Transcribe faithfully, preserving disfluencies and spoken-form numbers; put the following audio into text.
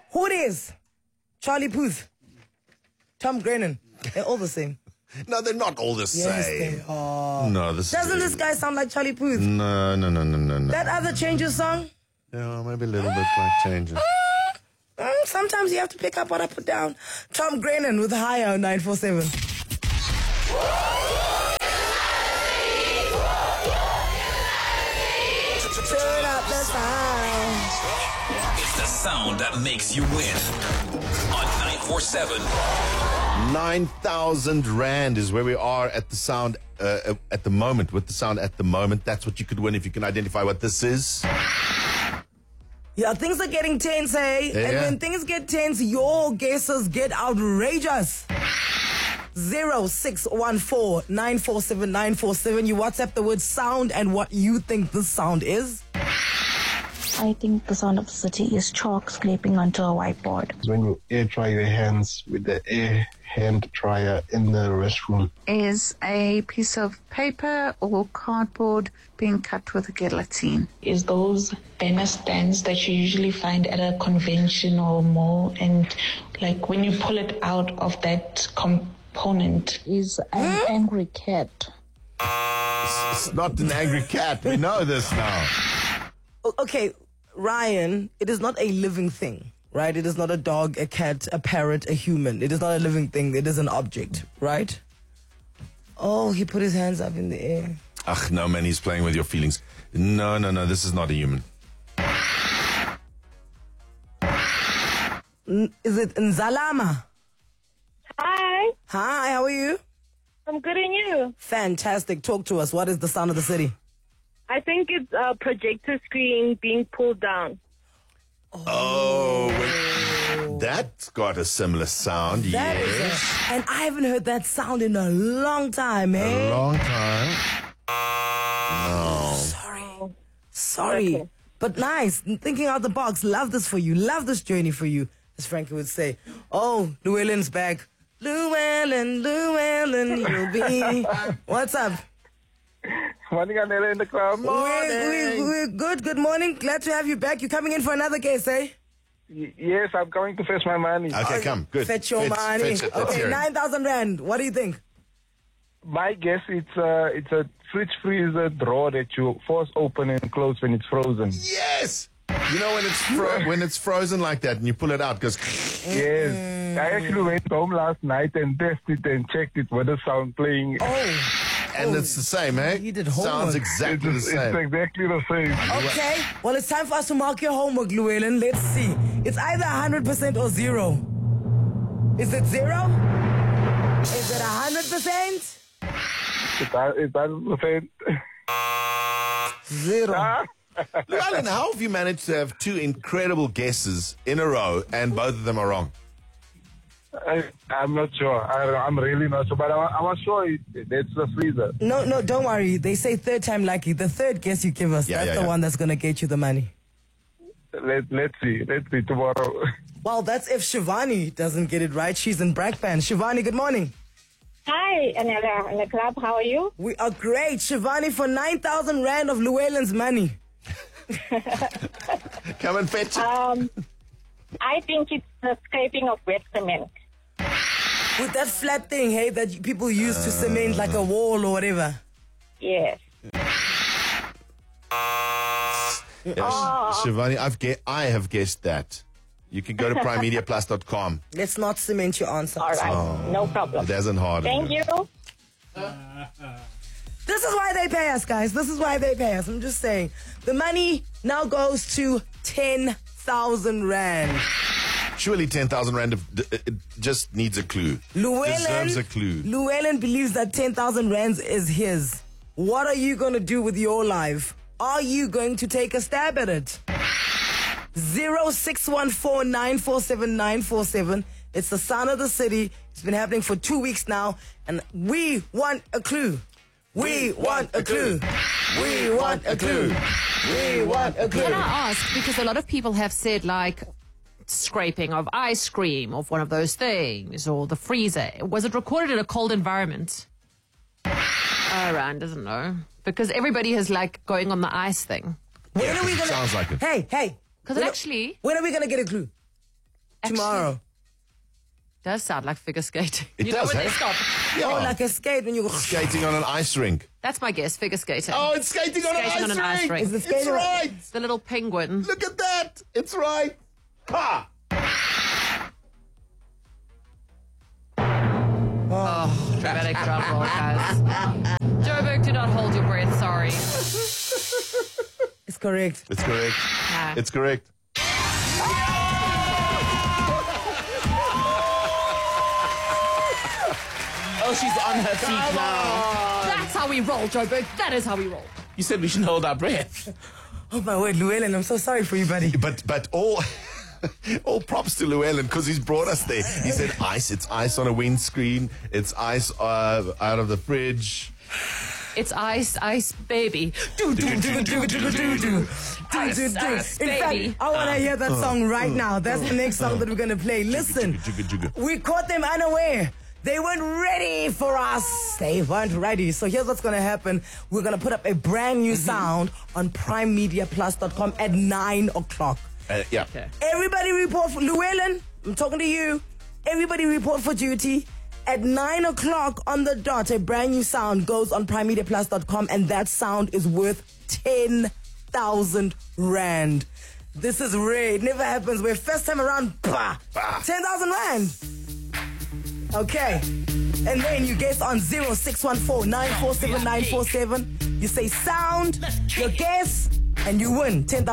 Who it is? Charlie Puth. Tom Grennan. They're all the same. No, they're not all the Yes, same. they are. No, this Doesn't is, this guy sound like Charlie Puth? No, no, no, no, no, no. That other Changes song? Yeah, maybe a little bit like Changes. Mm, sometimes you have to pick up what I put down. Tom Grennan with Higher on nine four seven. Turn up the sound. It's the sound that makes you win. On nine four seven. nine thousand Rand is where we are at the sound uh, at the moment, with the sound at the moment. That's what you could win if you can identify what this is. Yeah, things are getting tense, hey? Yeah. And when things get tense, your guesses get outrageous. zero six one four nine four seven nine four seven. You WhatsApp the word sound and what you think this sound is. I think the sound of the city is chalk scraping onto a whiteboard. When you air dry your hands with the air hand dryer in the restroom. Is a piece of paper or cardboard being cut with a guillotine. Is those banner stands that you usually find at a convention or mall, and like when you pull it out of that component is an angry cat. It's not an angry cat. We know this now. Okay, Ryan, it is not a living thing, right? It is not a dog, a cat, a parrot, a human. It is not a living thing. It is an object, right? Oh, he put his hands up in the air. Ach, no, man, he's playing with your feelings. No, no, no, this is not a human. N- Is it Nzalama? Hi, Hi, how are you? I'm good and you? Fantastic. Talk to us. What is the sound of the city? I think it's a projector screen being pulled down. Oh, wait. That's got a similar sound, That yes. is a- and I haven't heard that sound in a long time, eh? A long time. No. Sorry. Sorry. Okay. But nice. Thinking out the box. Love this for you. Love this journey for you. As Frankie would say. Oh, Llewellyn's back. Llewellyn, Llewellyn, you'll be. What's up? Morning, Anela in the crowd. We're, we, we're good. Good morning. Glad to have you back. You're coming in for another case, eh? Y- yes, I'm going to fetch my money. Okay, come. Good. Fetch your money. Fetch it. Let's Okay, hear it. nine thousand rand. What do you think? My guess it's a, it's a fridge freezer drawer that you force open and close when it's frozen. Yes. You know when it's fro- when it's frozen like that and you pull it out, it goes. Yes. I actually went home last night and tested and checked it with the sound playing. Oh, And it's the same, eh? You did Sounds homework. exactly It's, the it's same. exactly the same. okay. Well, it's time for us to mark your homework, Llewellyn. Let's see. It's either one hundred percent or zero. Is it zero? Is it one hundred percent? It's, it's one hundred percent. Zero. Llewellyn, how have you managed to have two incredible guesses in a row and both of them are wrong? I, I'm not sure. I, I'm really not sure. But I, I was sure it, that's the freezer. No, no, don't worry. They say third time lucky. The third guess you give us, Yeah, that's yeah, the yeah. one that's going to get you the money. Let, let's see. Let's see tomorrow. Well, that's if Shivani doesn't get it right. She's in Brakpan. Shivani, good morning. Hi, Anela in the club. How are you? We are great. Shivani, for nine thousand rand of Llewellyn's money. Come and fetch it. Um, I think it's the scraping of wet cement. With that flat thing, hey, that you- people use to cement like a wall or whatever. Yes. Yeah, Sh- Shivani, I've ge- I have guessed that. You can go to prime media plus dot com. Let's not cement your answer. All right. No problem. It hasn't hard. Thank you. This is why they pay us, guys. This is why they pay us. I'm just saying. The money now goes to ten thousand rand. Surely ten thousand rand of- d- it just needs a clue. Llewellyn, Deserves a clue. Llewellyn believes that ten thousand rands is his. What are you going to do with your life? Are you going to take a stab at it? zero six one four nine four seven nine four seven. It's the sound of the city. It's been happening for two weeks now. And we want a clue. We want a clue. We want a clue. We want a clue. Can I ask, because a lot of people have said like scraping of ice cream off one of those things or the freezer. Was it recorded in a cold environment? Oh, Ryan doesn't know. Because everybody is like going on the ice thing. When Yeah, are we 'cause it gonna, sounds like it. Hey, hey. Because When- actually, When are we going to get a clue? tomorrow. Does sound like figure skating. It you does, know when hey? they stop. Yeah. Oh, like a skate when you go. Skating on an ice rink. That's my guess, figure skating. Oh, it's skating on, Skating an, on ice an ice rink. rink. Is the It's skating- right. The little penguin. Look at that. It's right. Ha! Dramatic drum roll, guys. Joburg, do not hold your breath. Sorry. It's correct. It's correct. No. It's correct. Oh, she's on her feet now. That's how we roll, Joburg. That is how we roll. You said we shouldn't hold our breath. Oh my word, Llewellyn, I'm so sorry for you, buddy. But but all all props to Llewellyn because he's brought us there. He said ice. It's ice on a windscreen. It's ice uh, out of the fridge. It's ice, ice, baby. Do, do, do, do, do, do, do, do. Do, Ice, do, do. ice, In baby. fact, I want to hear that song right now. That's the next song that we're going to play. Listen, Jugga, jugga, jugga. we caught them unaware. They weren't ready for us. They weren't ready. So here's what's going to happen. We're going to put up a brand new sound on prime media plus dot com at nine o'clock. Uh, yeah. Everybody report for Llewellyn. I'm talking to you. Everybody report for duty. At nine o'clock on the dot, a brand new sound goes on prime media plus dot com, and that sound is worth ten thousand rand. This is rare. It never happens. Where first time around, bah, Bah. ten thousand rand. Okay. And then you guess on zero six one four nine four seven nine four seven. You say sound, your guess, and you win ten thousand.